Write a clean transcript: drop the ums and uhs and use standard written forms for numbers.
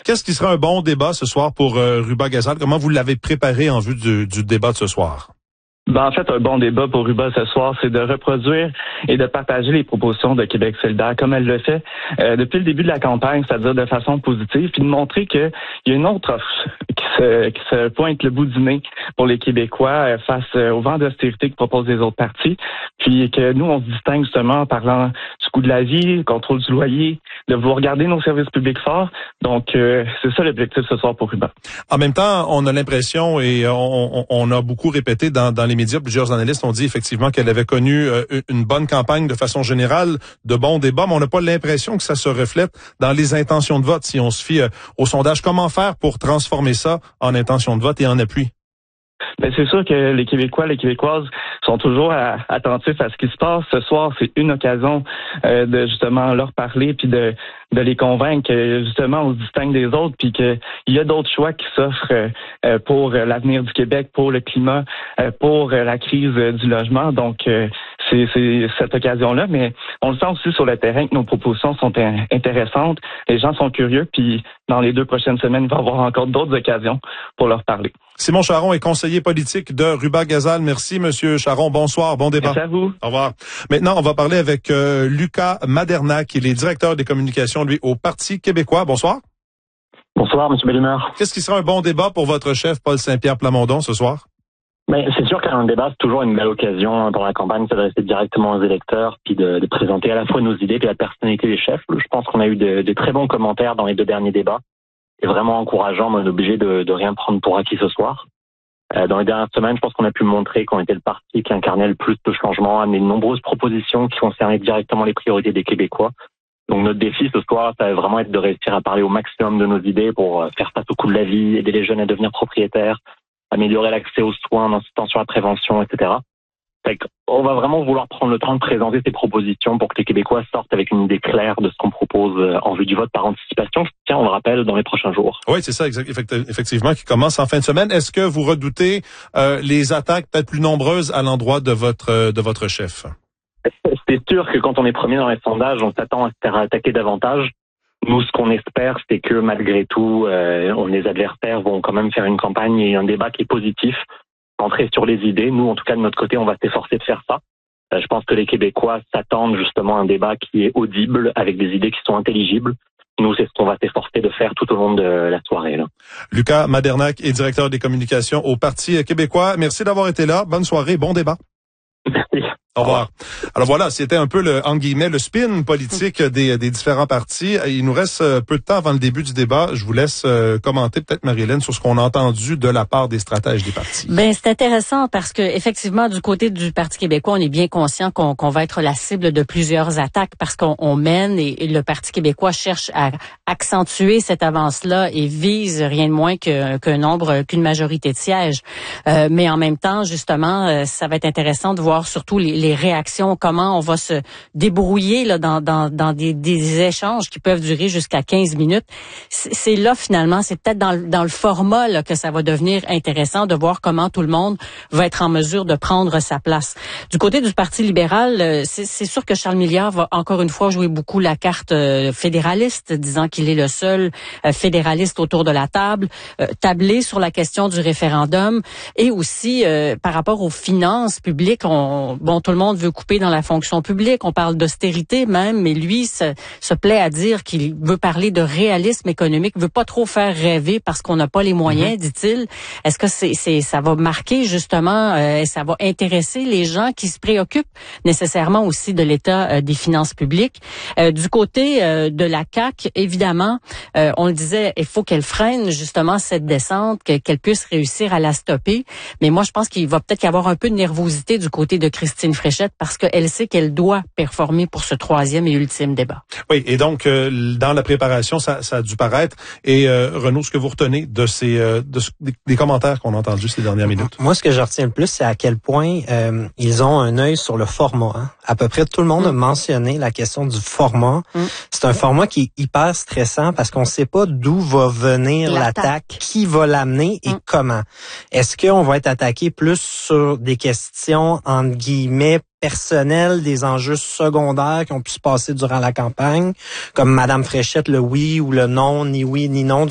Qu'est-ce qui sera un bon débat ce soir pour Rubas-Gazal? Comment vous l'avez préparé en vue du débat de ce soir? En fait, un bon débat pour Rubas ce soir, c'est de reproduire et de partager les propositions de Québec solidaire comme elle le fait depuis le début de la campagne, c'est-à-dire de façon positive, puis de montrer qu'il y a une autre offre qui se pointe le bout du nez pour les Québécois face au vent d'austérité que proposent les autres partis, puis que nous, on se distingue justement en parlant du coût de la vie, contrôle du loyer, de vouloir garder nos services publics forts. Donc, c'est ça l'objectif ce soir pour Rubas. En même temps, on a l'impression, et on a beaucoup répété dans les médias, plusieurs analystes ont dit effectivement qu'elle avait connu une bonne campagne de façon générale, de bons débats, mais on n'a pas l'impression que ça se reflète dans les intentions de vote si on se fie au sondage. Comment faire pour transformer ça en intention de vote et en appui? C'est sûr que les Québécois, les Québécoises sont toujours attentifs à ce qui se passe. Ce soir, c'est une occasion de justement leur parler puis de les convaincre que justement on se distingue des autres puis qu'il y a d'autres choix qui s'offrent pour l'avenir du Québec, pour le climat, pour la crise du logement. Donc, c'est cette occasion-là, mais on le sent aussi sur le terrain que nos propositions sont intéressantes. Les gens sont curieux, puis dans les 2 prochaines semaines, il va y avoir encore d'autres occasions pour leur parler. Simon Charron est conseiller politique de Rubas-Gazal. Merci, Monsieur Charron. Bonsoir, bon débat. Merci à vous. Au revoir. Maintenant, on va parler avec Lucas Madernac. Il est directeur des communications, lui, au Parti québécois. Bonsoir. Bonsoir, M. Bellemare. Qu'est-ce qui sera un bon débat pour votre chef, Paul Saint-Pierre Plamondon, ce soir? C'est sûr qu'un débat, c'est toujours une belle occasion dans la campagne de s'adresser directement aux électeurs, puis de présenter à la fois nos idées et la personnalité des chefs. Je pense qu'on a eu de très bons commentaires dans les 2 derniers débats. C'est vraiment encourageant, mais on est obligé de rien prendre pour acquis ce soir. Dans les dernières semaines, je pense qu'on a pu montrer qu'on était le parti qui incarnait le plus de changements, amener de nombreuses propositions qui concernaient directement les priorités des Québécois. Donc notre défi ce soir, ça va vraiment être de réussir à parler au maximum de nos idées pour faire face au coût de la vie, aider les jeunes à devenir propriétaires, améliorer l'accès aux soins en insistant sur la prévention, etc. On va vraiment vouloir prendre le temps de présenter ces propositions pour que les Québécois sortent avec une idée claire de ce qu'on propose en vue du vote par anticipation. Tiens, on le rappelle, dans les prochains jours. Oui, c'est ça, effectivement, qui commence en fin de semaine. Est-ce que vous redoutez les attaques peut-être plus nombreuses à l'endroit de votre chef? C'est sûr que quand on est premier dans les sondages, on s'attend à se faire attaquer davantage. Nous, ce qu'on espère, c'est que malgré tout, les adversaires vont quand même faire une campagne et un débat qui est positif, centré sur les idées. Nous, en tout cas, de notre côté, on va s'efforcer de faire ça. Je pense que les Québécois s'attendent justement à un débat qui est audible, avec des idées qui sont intelligibles. Nous, c'est ce qu'on va s'efforcer de faire tout au long de la soirée. Là. Lucas Madernac est directeur des communications au Parti québécois. Merci d'avoir été là. Bonne soirée, bon débat. Merci. Au revoir. Alors voilà, c'était un peu le spin politique des différents partis. Il nous reste peu de temps avant le début du débat. Je vous laisse commenter peut-être, Marie-Hélène, sur ce qu'on a entendu de la part des stratèges des partis. C'est intéressant parce que effectivement, du côté du Parti québécois, on est bien conscient qu'on va être la cible de plusieurs attaques parce qu'on mène et le Parti québécois cherche à accentuer cette avance-là et vise rien de moins qu'une majorité de sièges. Mais en même temps, justement, ça va être intéressant de voir surtout les réactions, comment on va se débrouiller là dans des échanges qui peuvent durer jusqu'à 15 minutes. C'est là finalement, c'est peut-être dans le format là que ça va devenir intéressant de voir comment tout le monde va être en mesure de prendre sa place. Du côté du Parti libéral, c'est sûr que Charles Milliard va encore une fois jouer beaucoup la carte fédéraliste, disant qu'il est le seul fédéraliste autour de la table, tabler sur la question du référendum et aussi par rapport aux finances publiques. Tout le monde veut couper dans la fonction publique. On parle d'austérité même, mais lui se plaît à dire qu'il veut parler de réalisme économique, veut pas trop faire rêver parce qu'on n'a pas les moyens, dit-il. Est-ce que ça va marquer justement, ça va intéresser les gens qui se préoccupent nécessairement aussi de l'état des finances publiques? Du côté de la CAQ, évidemment, on le disait, il faut qu'elle freine justement cette descente, qu'elle puisse réussir à la stopper. Mais moi, je pense qu'il va peut-être y avoir un peu de nervosité du côté de Christine Fréchette parce qu'elle sait qu'elle doit performer pour ce 3e et ultime débat. Oui, et donc dans la préparation, ça a dû paraître. Et Renaud, ce que vous retenez des commentaires qu'on a entendus ces dernières minutes? Moi, ce que je retiens le plus, c'est à quel point ils ont un œil sur le format. Hein. À peu près tout le monde a mentionné la question du format. C'est un format qui est hyper stressant parce qu'on ne sait pas d'où va venir l'attaque, qui va l'amener et comment. Est-ce qu'on va être attaqué plus sur des questions, entre guillemets, personnels, des enjeux secondaires qui ont pu se passer durant la campagne, comme Madame Fréchette, le oui ou le non, ni oui ni non